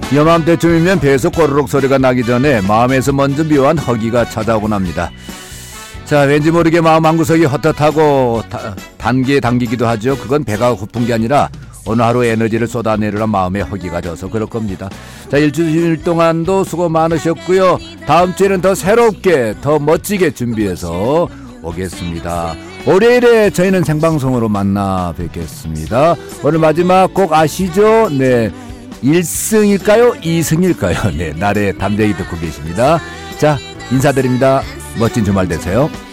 이맘때쯤이면 배에서 꼬르륵 소리가 나기 전에 마음에서 먼저 묘한 허기가 찾아오곤 합니다. 자, 왠지 모르게 마음 한구석이 헛헛하고 단기에 당기기도 하죠. 그건 배가 고픈 게 아니라 오늘 하루 에너지를 쏟아내려는 마음의 허기가 져서 그럴 겁니다. 자, 일주일 동안도 수고 많으셨고요. 다음 주에는 더 새롭게 더 멋지게 준비해서 오겠습니다. 월요일에 저희는 생방송으로 만나 뵙겠습니다. 오늘 마지막 곡 아시죠? 네, 1승일까요? 2승일까요? 네, 나래 담대기 듣고 계십니다. 자, 인사드립니다. 멋진 주말 되세요.